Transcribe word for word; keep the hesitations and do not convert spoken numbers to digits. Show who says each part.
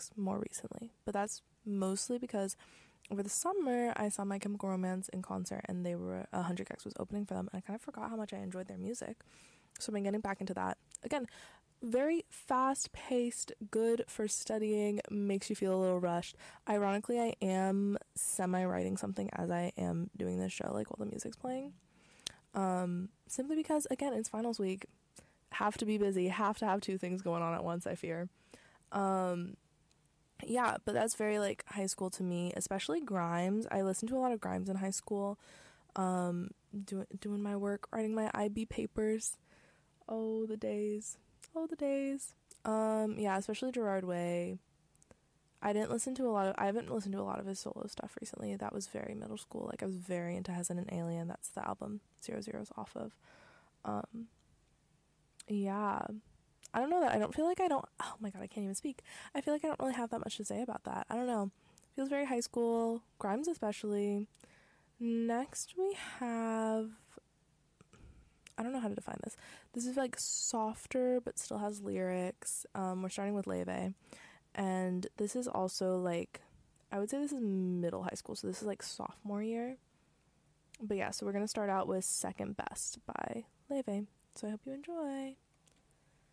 Speaker 1: Jax more recently, but that's mostly because over the summer I saw My Chemical Romance in concert, and they were uh, one hundred Gex was opening for them, and I kind of forgot how much I enjoyed their music. So I've been getting back into that again. Very fast paced, good for studying, makes you feel a little rushed. Ironically, I am semi writing something as I am doing this show, like while the music's playing. Um, simply because, again, it's finals week. Have to be busy, have to have two things going on at once, I fear. Um, yeah, but that's very like high school to me, especially Grimes. I listened to a lot of Grimes in high school, um, doing doing my work, writing my I B papers. Oh, the days. Oh, the days. Um, yeah, especially Gerard Way. I didn't listen to a lot of, I haven't listened to a lot of his solo stuff recently. That was very middle school. Like, I was very into Hesitant Alien. That's the album Zero Zero's off of. Um, yeah. I don't know that. I don't feel like I don't, oh my god, I can't even speak. I feel like I don't really have that much to say about that. I don't know. Feels very high school. Grimes especially. Next we have, I don't know how to define this. This is like softer, but still has lyrics. Um, we're starting with Leve. And this is also like, I would say this is middle high school. So this is like sophomore year. But yeah, so we're going to start out with Second Best by Leve. So I hope you enjoy.